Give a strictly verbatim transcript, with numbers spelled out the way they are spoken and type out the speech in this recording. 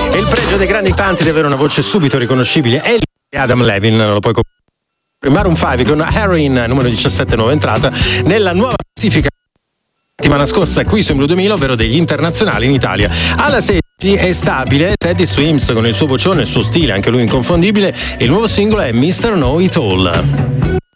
E il pregio dei grandi cantanti di avere una voce subito riconoscibile è Adam Levine, non lo puoi comprare. Maroon cinque con Heroin, numero diciassette, nuova entrata nella nuova classifica settimana scorsa qui su Blu duemila, ovvero degli internazionali in Italia. Alla sedici è stabile Teddy Swims con il suo vocione e il suo stile, anche lui inconfondibile. Il nuovo singolo è mister Know It All.